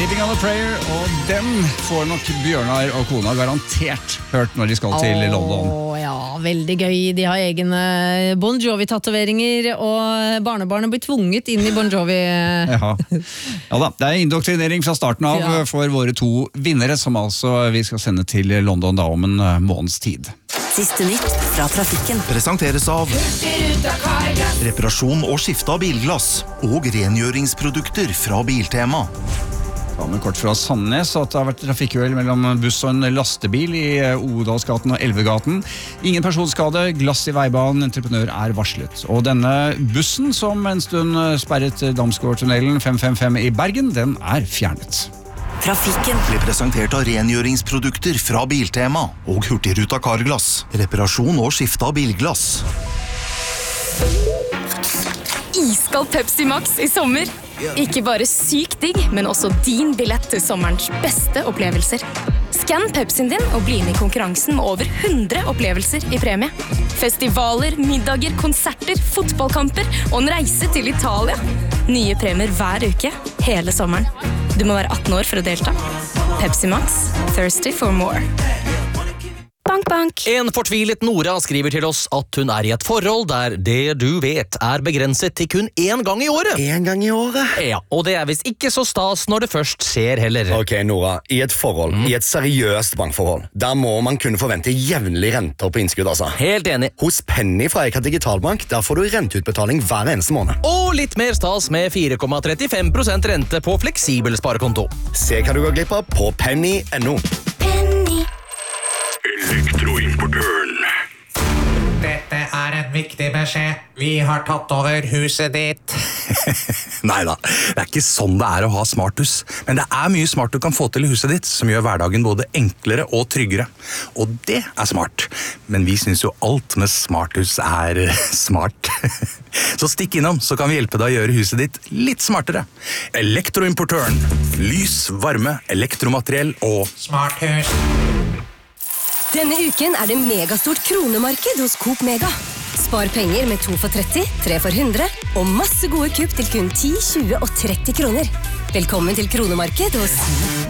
Living on a Prayer, og den får nok Bjørnar og kona garantert hørt når de skal til London. Ja, veldig gøy. De har egne Bon Jovi-tatoveringer, og barnebarnet blir tvunget inn i Bon Jovi. Ja da, det er indoktrinering fra starten av for våre to vinnere, som altså vi skal sende til London da om en måneds tid. Siste nytt fra trafikken presenteres av reparasjon og skifte av bilglass og rengjøringsprodukter fra Biltema. Men kort fra Sandnes at det har vært trafikkuhell mellom buss og en lastebil i Odalsgaten og Elvegaten. Ingen personskade, glass i veibanen, entreprenør er varslet. Og denne bussen som en stund sperret Damsgårdtunnelen 555 i Bergen, den er fjernet. Trafikken Blir presentert av rengjøringsprodukter fra Biltema og Hurtigruta Carglass. Reparasjon og skifte av bilglass. Iskald Pepsi Max i sommer. Ikke bare sykt digg, men også din billett til sommerens beste opplevelser. Skann Pepsien din og bli med i konkurransen med over 100 opplevelser i premie. Festivaler, middager, konserter, fotballkamper og en reise til Italia. Nye premier hver uke, hele sommeren. Du må være 18 år for å delta. Pepsi Max, thirsty for more. Bank, bank. En fortvilet Nora skriver til oss at hun er i et forhold der det du vet er begrenset til kun én gang i året. En gang i året? Ja, og det er visst ikke så stas når det først skjer heller. Ok, Nora, i et forhold, i et seriøst bankforhold, der må man kunne forvente jevnlig renter på innskudd, altså. Helt enig. Hos Penny fra Eika Digitalbank, der får du renteutbetaling hver eneste måned. Og litt mer stas med 4,35% rente på fleksibel sparekonto. Se hva du går glipp av på penny.no. Elektroimportøren. Dette er en viktig beskjed. Vi har tatt over huset ditt. Neida, det er ikke sånn det er å ha smarthus. Men det er mye smart du kan få til i huset ditt, som gjør hverdagen både enklere og tryggere. Og det er smart. Men vi synes jo alt med smarthus er smart. Så stikk innom, så kan vi hjelpe deg å gjøre huset ditt litt smartere. Elektroimportøren. Lys, varme, elektromateriell og Smarthus. Denne uken er det megastort kronemarked hos Coop Mega. Spar penger med 2 for 30, 3 for 100 og masse gode kupp til kun 10, 20 og 30 kroner. Velkommen til kronemarked hos